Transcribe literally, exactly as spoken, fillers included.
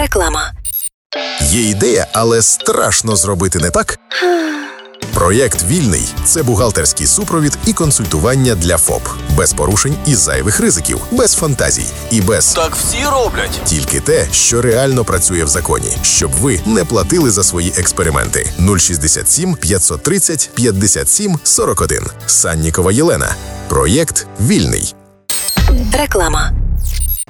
Реклама. Є ідея, але страшно зробити не так? Проєкт «Вільний» – це бухгалтерський супровід і консультування для ФОП. Без порушень і зайвих ризиків, без фантазій і без Так всі роблять. тільки те, що реально працює в законі, щоб ви не платили за свої експерименти. нуль шістдесят сім п'ятсот тридцять п'ятдесят сім сорок один. Саннікова Єлена. Проєкт «Вільний». Реклама.